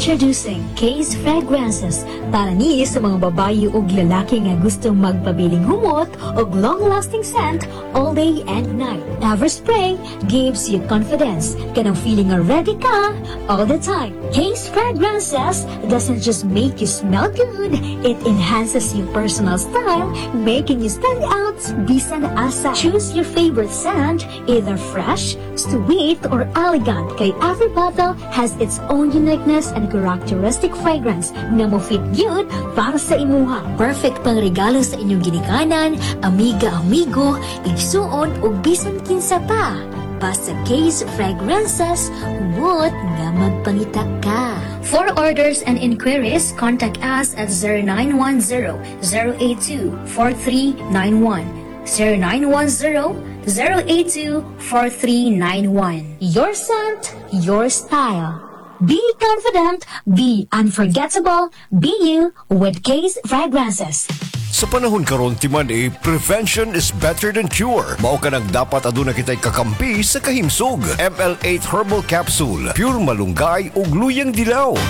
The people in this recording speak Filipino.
Introducing Case Fragrances para ni sa mga babayi ug lalaki nga gustong magpabiling humot ug long-lasting scent all day and night. Everspray gives you confidence, kanang feeling nga ready ka all the time. Case Fragrances doesn't just make you smell good, it enhances your personal style, making you stand out bisan asa. Choose your favorite scent, either fresh, sweet, or elegant, kay every bottle has its own uniqueness and characteristic fragrance na mo fit good para sa imuha. Perfect pang regalo sa inyong ginikanan, amiga-amigo, igsuon o bisan kinsa pa. Basta Case Fragrances, humot nga magpangita ka. For orders and inquiries, contact us at 0910-082-4391. 0910-082-4391. Your scent, your style. Be confident, be unforgettable, be you with Case Fragrances. Sa panahon karon timan prevention is better than cure. Mao ka nang dapat aduna kitay kakampi sa kahimsog. ML8 Herbal Capsule, pure malunggay ug luyang dilaw.